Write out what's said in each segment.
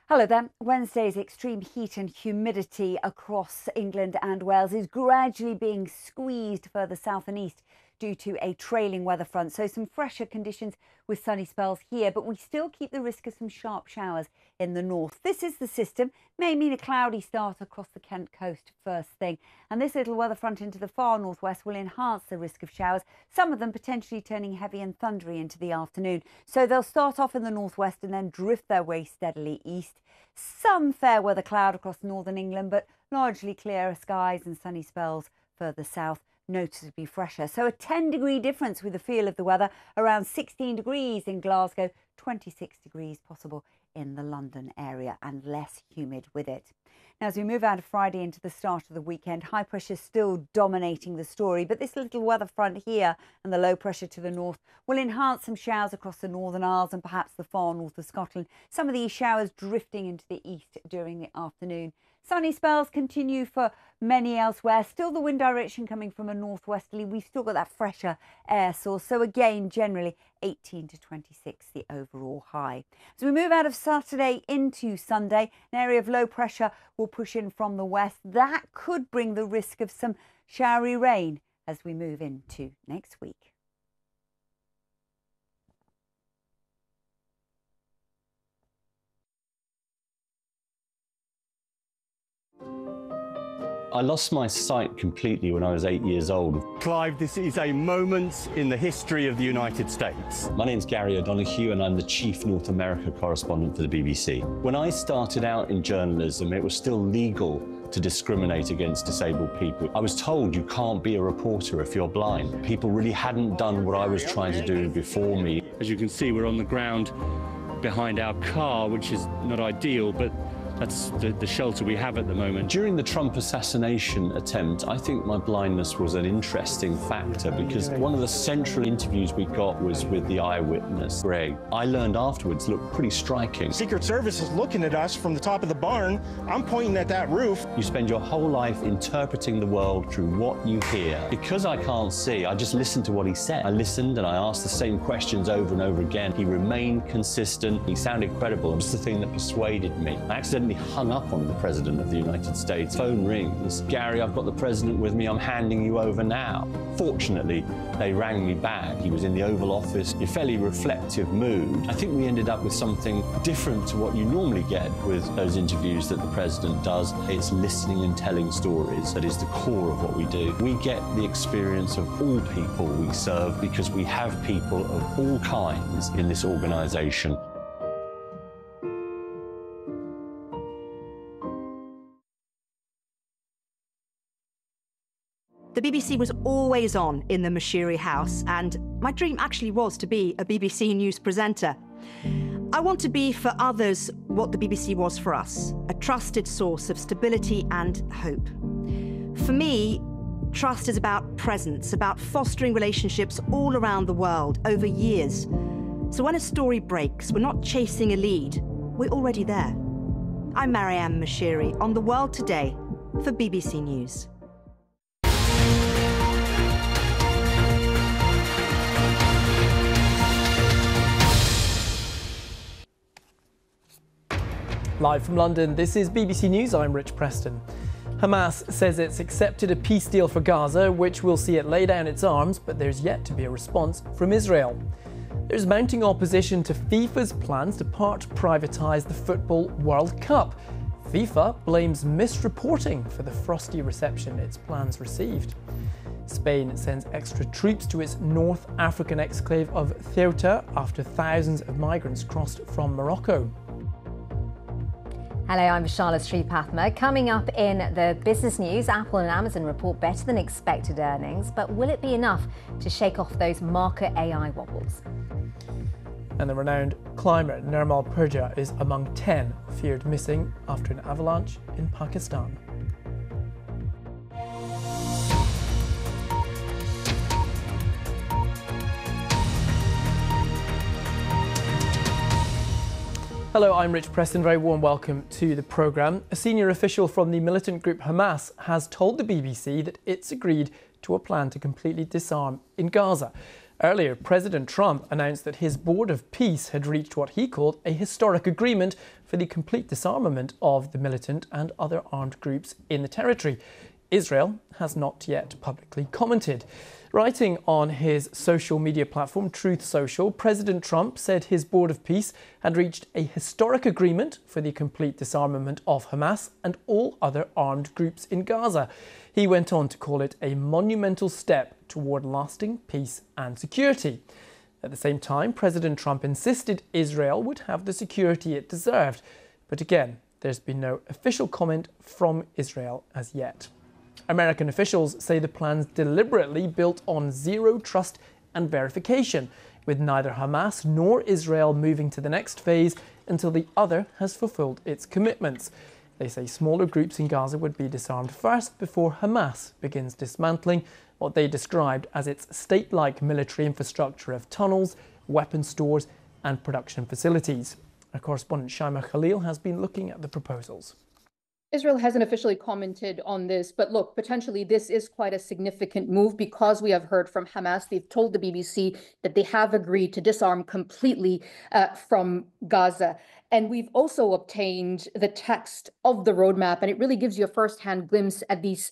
Hello there. Wednesday's extreme heat and humidity across England and Wales is gradually being squeezed further south and east due to a trailing weather front. So some fresher conditions with sunny spells here, but we still keep the risk of some sharp showers in the north. This is the system. May mean a cloudy start across the Kent coast first thing. And this little weather front into the far northwest will enhance the risk of showers, some of them potentially turning heavy and thundery into the afternoon. So they'll start off in the northwest and then drift their way steadily east. Some fair weather cloud across northern England, but largely clearer skies and sunny spells further south, noticeably fresher. So a 10-degree difference with the feel of the weather, around 16 degrees in Glasgow, 26 degrees possible in the London area, and less humid with it. Now, as we move out of Friday into the start of the weekend, high pressure still dominating the story, but this little weather front here and the low pressure to the north will enhance some showers across the Northern Isles and perhaps the far north of Scotland. Some of these showers drifting into the east during the afternoon. Sunny spells continue for many elsewhere. Still the wind direction coming from a northwesterly. We've still got that fresher air source. So again, generally 18 to 26, the overall high. As we move out of Saturday into Sunday, an area of low pressure will push in from the west. That could bring the risk of some showery rain as we move into next week. I lost my sight completely when I was 8 years old. Clive, this is a moment in the history of the United States. My name's Gary O'Donoghue and I'm the Chief North America correspondent for the BBC. When I started out in journalism, it was still legal to discriminate against disabled people. I was told you can't be a reporter if you're blind. People really hadn't done what I was trying to do before me. As you can see, we're on the ground behind our car, which is not ideal, but that's the shelter we have at the moment. During the Trump assassination attempt, I think my blindness was an interesting factor because one of the central interviews we got was with the eyewitness, Greg. I learned afterwards looked pretty striking. Secret Service is looking at us from the top of the barn. I'm pointing at that roof. You spend your whole life interpreting the world through what you hear. Because I can't see, I just listened to what he said. I listened and I asked the same questions over and over again. He remained consistent. He sounded credible. It was the thing that persuaded me. I accidentally hung up on the President of the United States. Phone rings. Gary, I've got the President with me. I'm handing you over now. Fortunately, they rang me back. He was in the Oval Office, in a fairly reflective mood. I think we ended up with something different to what you normally get with those interviews that the President does. It's listening and telling stories. That is the core of what we do. We get the experience of all people we serve because we have people of all kinds in this organisation. The BBC was always on in the Mashiri house, and my dream actually was to be a BBC News presenter. I want to be for others what the BBC was for us, a trusted source of stability and hope. For me, trust is about presence, about fostering relationships all around the world over years. So when a story breaks, we're not chasing a lead, we're already there. I'm Marianne Mashiri on The World Today for BBC News. Live from London, this is BBC News, I'm Rich Preston. Hamas says it's accepted a peace deal for Gaza, which will see it lay down its arms, but there's yet to be a response from Israel. There's mounting opposition to FIFA's plans to part privatise the Football World Cup. FIFA blames misreporting for the frosty reception its plans received. Spain sends extra troops to its North African exclave of Ceuta after thousands of migrants crossed from Morocco. Hello, I'm Vishala Sripathma. Coming up in the business news, Apple and Amazon report better than expected earnings, but will it be enough to shake off those market AI wobbles? And the renowned climber Nirmal Purja is among 10 feared missing after an avalanche in Pakistan. Hello, I'm Rich Preston. Very warm welcome to the programme. A senior official from the militant group Hamas has told the BBC that it's agreed to a plan to completely disarm in Gaza. Earlier, President Trump announced that his Board of Peace had reached what he called a historic agreement for the complete disarmament of the militant and other armed groups in the territory. Israel has not yet publicly commented. Writing on his social media platform, Truth Social, President Trump said his Board of Peace had reached a historic agreement for the complete disarmament of Hamas and all other armed groups in Gaza. He went on to call it a monumental step toward lasting peace and security. At the same time, President Trump insisted Israel would have the security it deserved. But again, there's been no official comment from Israel as yet. American officials say the plan's deliberately built on zero trust and verification, with neither Hamas nor Israel moving to the next phase until the other has fulfilled its commitments. They say smaller groups in Gaza would be disarmed first before Hamas begins dismantling what they described as its state-like military infrastructure of tunnels, weapon stores and production facilities. Our correspondent Shaima Khalil has been looking at the proposals. Israel hasn't officially commented on this, but look, potentially this is quite a significant move because we have heard from Hamas. They've told the BBC that they have agreed to disarm completely from Gaza. And we've also obtained the text of the roadmap, and it really gives you a first-hand glimpse at these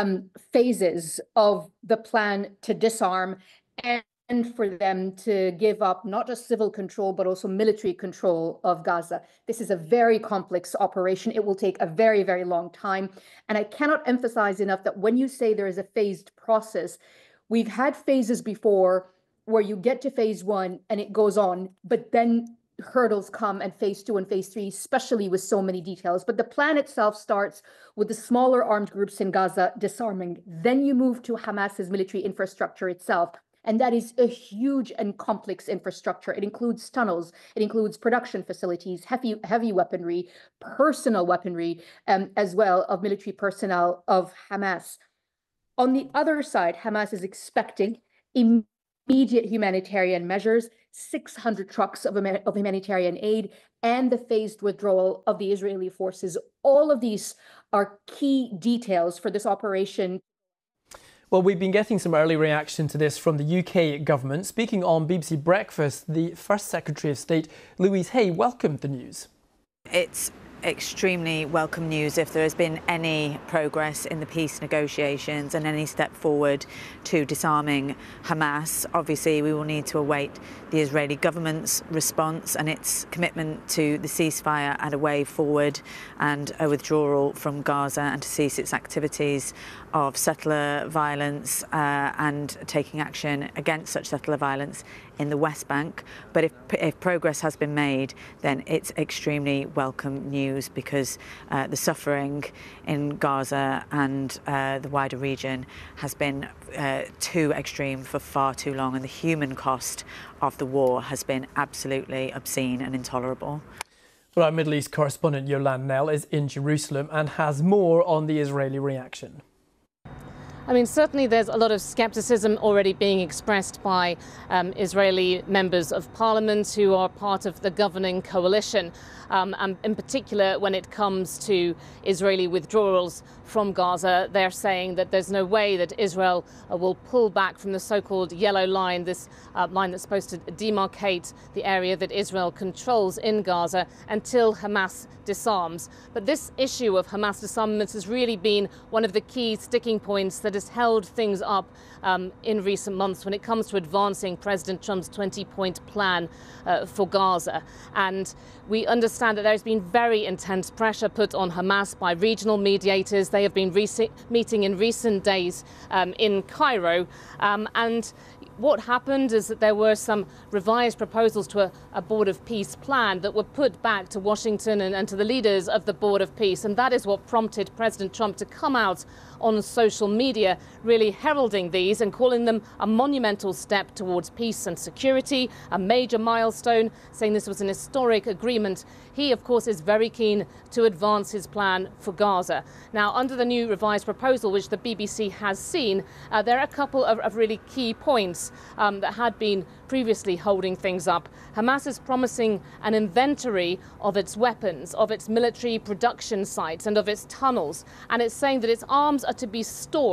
phases of the plan to disarm and for them to give up not just civil control, but also military control of Gaza. This is a very complex operation. It will take a very, very long time. And I cannot emphasize enough that when you say there is a phased process, we've had phases before where you get to phase one and it goes on, but then hurdles come and phase two and phase three, especially with so many details. But the plan itself starts with the smaller armed groups in Gaza disarming. Then you move to Hamas's military infrastructure itself. And that is a huge and complex infrastructure. It includes tunnels, it includes production facilities, heavy weaponry, personal weaponry, as well of military personnel of Hamas. On the other side, Hamas is expecting immediate humanitarian measures, 600 trucks of humanitarian aid, and the phased withdrawal of the Israeli forces. All of these are key details for this operation. Well, we've been getting some early reaction to this from the UK government. Speaking on BBC Breakfast, the First Secretary of State, Louise Hay, welcomed the news. It's extremely welcome news if there has been any progress in the peace negotiations and any step forward to disarming Hamas. Obviously, we will need to await the Israeli government's response and its commitment to the ceasefire and a way forward and a withdrawal from Gaza and to cease its activities of settler violence and taking action against such settler violence in the West Bank. But if progress has been made, then it's extremely welcome news because the suffering in Gaza and the wider region has been too extreme for far too long, and the human cost of the war has been absolutely obscene and intolerable. Well, our Middle East correspondent Yolande Knell is in Jerusalem and has more on the Israeli reaction. I mean, certainly there's a lot of scepticism already being expressed by Israeli members of parliament who are part of the governing coalition, and in particular when it comes to Israeli withdrawals from Gaza. They're saying that there's no way that Israel will pull back from the so-called yellow line, this line that's supposed to demarcate the area that Israel controls in Gaza until Hamas disarms. But this issue of Hamas disarmament has really been one of the key sticking points that has held things up in recent months when it comes to advancing President Trump's 20-point plan for Gaza. And we understand that there's been very intense pressure put on Hamas by regional mediators. They have been meeting in recent days in Cairo. And what happened is that there were some revised proposals to a Board of Peace plan that were put back to Washington and to the leaders of the Board of Peace. And that is what prompted President Trump to come out on social media, really heralding these and calling them a monumental step towards peace and security, a major milestone, saying this was an historic agreement. He, of course, is very keen to advance his plan for Gaza. Now, under the new revised proposal, which the BBC has seen, there are a couple of really key points that had been previously holding things up. Hamas is promising an inventory of its weapons, of its military production sites and of its tunnels. And it's saying that its arms are to be stored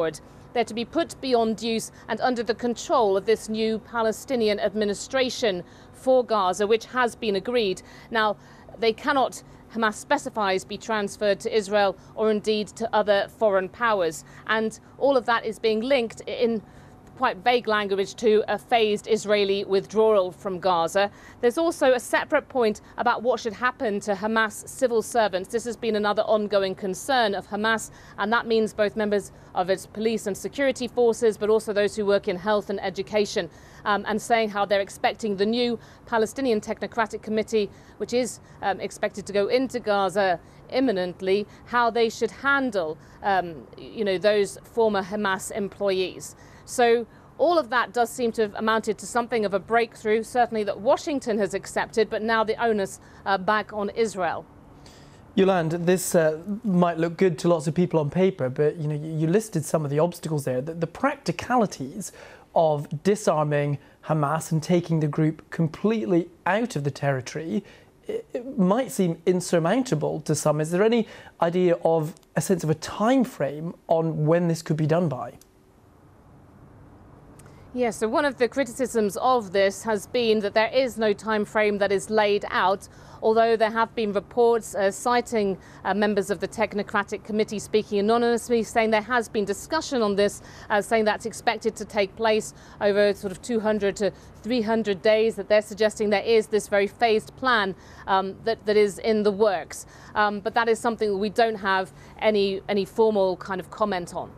they're to be put beyond use and under the control of this new Palestinian administration for Gaza, which has been agreed. Now, they cannot, Hamas specifies, be transferred to Israel or indeed to other foreign powers. And all of that is being linked in quite vague language to a phased Israeli withdrawal from Gaza. There's also a separate point about what should happen to Hamas civil servants. This has been another ongoing concern of Hamas, and that means both members of its police and security forces, but also those who work in health and education, and saying how they're expecting the new Palestinian Technocratic Committee, which is expected to go into Gaza imminently, how they should handle those former Hamas employees. So all of that does seem to have amounted to something of a breakthrough, certainly that Washington has accepted, but now the onus back on Israel. Yolande, this might look good to lots of people on paper, but you listed some of the obstacles there. The practicalities of disarming Hamas and taking the group completely out of the territory, it might seem insurmountable to some. Is there any idea of a sense of a time frame on when this could be done by? Yes, so one of the criticisms of this has been that there is no time frame that is laid out, although there have been reports citing members of the Technocratic Committee speaking anonymously, saying there has been discussion on this, saying that's expected to take place over sort of 200 to 300 days, that they're suggesting there is this very phased plan that is in the works. But that is something that we don't have any formal kind of comment on.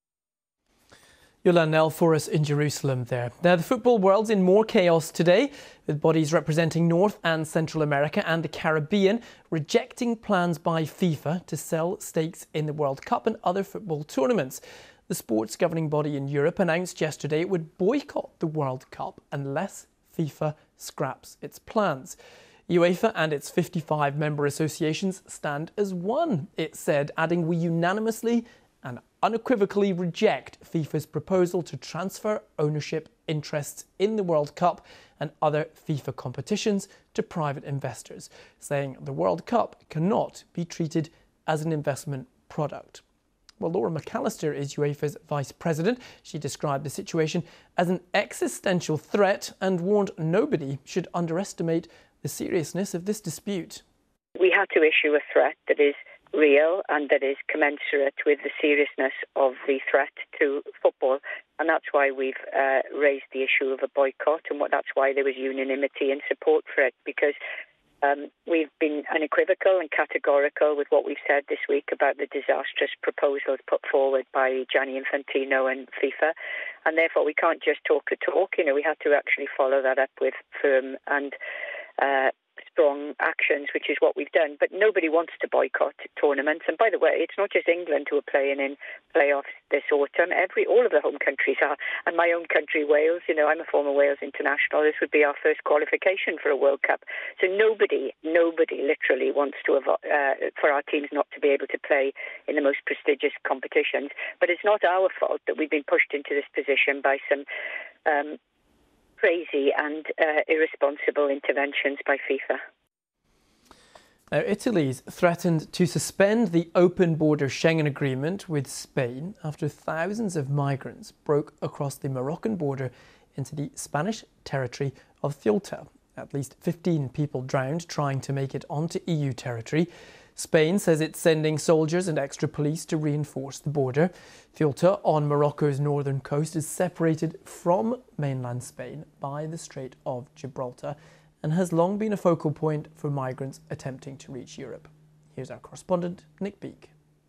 Yolande Knell for us in Jerusalem there. Now, the football world's in more chaos today, with bodies representing North and Central America and the Caribbean rejecting plans by FIFA to sell stakes in the World Cup and other football tournaments. The sports governing body in Europe announced yesterday it would boycott the World Cup unless FIFA scraps its plans. UEFA and its 55 member associations stand as one, it said, adding, "We unanimously and unequivocally reject FIFA's proposal to transfer ownership interests in the World Cup and other FIFA competitions to private investors," saying the World Cup cannot be treated as an investment product. Well, Laura McAllister is UEFA's vice president. She described the situation as an existential threat and warned nobody should underestimate the seriousness of this dispute. We had to issue a threat that is real and that is commensurate with the seriousness of the threat to football, and that's why we've raised the issue of a boycott, and that's why there was unanimity and support for it, because we've been unequivocal and categorical with what we've said this week about the disastrous proposals put forward by Gianni Infantino and FIFA, and therefore we can't just talk the talk. We have to actually follow that up with firm and strong actions, which is what we've done. But nobody wants to boycott tournaments. And by the way, it's not just England who are playing in playoffs this autumn. All of the home countries are. And my own country, Wales, I'm a former Wales international. This would be our first qualification for a World Cup. So nobody literally wants to for our teams not to be able to play in the most prestigious competitions. But it's not our fault that we've been pushed into this position by some crazy and irresponsible interventions by FIFA. Now, Italy's threatened to suspend the open border Schengen agreement with Spain after thousands of migrants broke across the Moroccan border into the Spanish territory of Ceuta. At least 15 people drowned trying to make it onto EU territory. Spain says it's sending soldiers and extra police to reinforce the border. Ceuta, on Morocco's northern coast, is separated from mainland Spain by the Strait of Gibraltar and has long been a focal point for migrants attempting to reach Europe. Here's our correspondent, Nick Beake.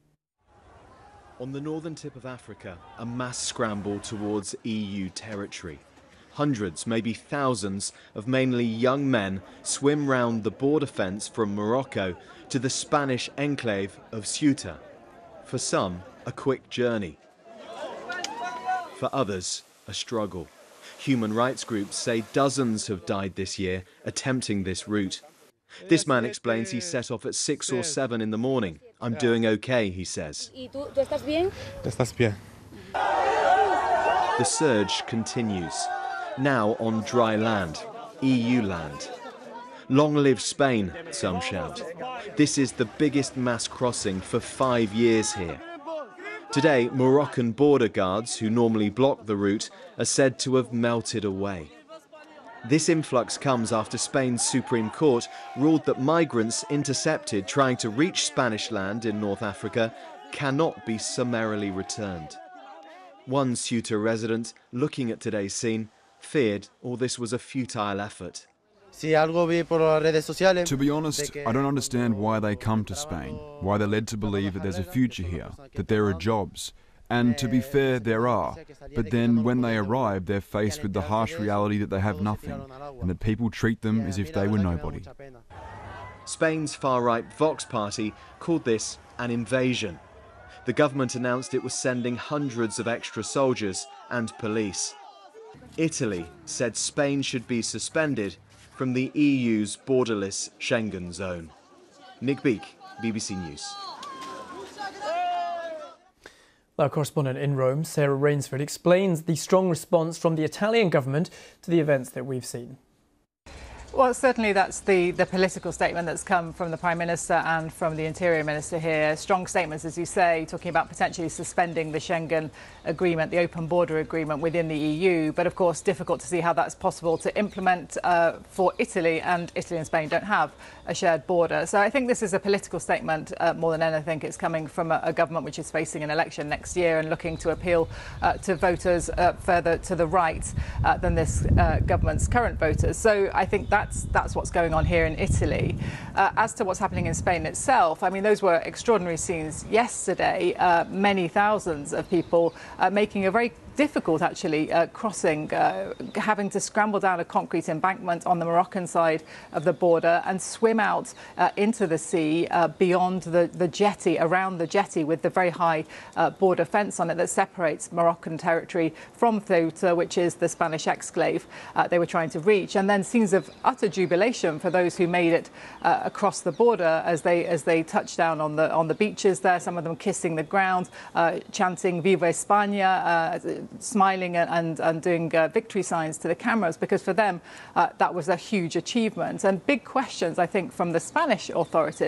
On the northern tip of Africa, a mass scramble towards EU territory. Hundreds, maybe thousands, of mainly young men swim round the border fence from Morocco to the Spanish enclave of Ceuta. For some, a quick journey. For others, a struggle. Human rights groups say dozens have died this year attempting this route. This man explains he set off at 6 or 7 in the morning. "I'm doing okay," he says. The surge continues. Now on dry land, EU land. "Long live Spain," some shout. This is the biggest mass crossing for 5 years here. Today, Moroccan border guards, who normally block the route, are said to have melted away. This influx comes after Spain's Supreme Court ruled that migrants intercepted trying to reach Spanish land in North Africa cannot be summarily returned. One Ceuta resident, looking at today's scene, feared all this was a futile effort. To be honest, I don't understand why they come to Spain, why they're led to believe that there's a future here, that there are jobs. And to be fair, there are. But then when they arrive, they're faced with the harsh reality that they have nothing, and that people treat them as if they were nobody. Spain's far-right Vox party called this an invasion. The government announced it was sending hundreds of extra soldiers and police. Italy said Spain should be suspended from the EU's borderless Schengen zone. Nick Beak, BBC News. Our correspondent in Rome, Sarah Rainsford, explains the strong response from the Italian government to the events that we've seen. Well, certainly that's the political statement that's come from the Prime Minister and from the Interior Minister here. Strong statements, as you say, talking about potentially suspending the Schengen agreement, the open border agreement within the EU. But of course, difficult to see how that's possible to implement for Italy, and Italy and Spain don't have a shared border. So I think this is a political statement more than anything. It's coming from a government which is facing an election next year and looking to appeal to voters further to the right than this government's current voters. So I think that's what's going on here in Italy. As to what's happening in Spain itself, I mean, those were extraordinary scenes yesterday. Many thousands of people making a very difficult, actually, crossing, having to scramble down a concrete embankment on the Moroccan side of the border and swim out into the sea beyond the jetty, around the jetty, with the very high border fence on it that separates Moroccan territory from Ceuta, which is the Spanish exclave they were trying to reach. And then scenes of utter jubilation for those who made it across the border as they touched down on the beaches there, some of them kissing the ground, chanting Viva España, smiling and doing victory signs to the cameras, because for them that was a huge achievement. And big questions, I think, from the Spanish authorities.